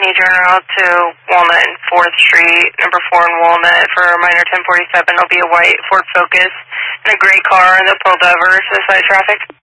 need you en route to Walnut and 4th Street, number 4 in Walnut for a minor 1047. It'll be a white Ford Focus and a gray car that pulled over to the side traffic.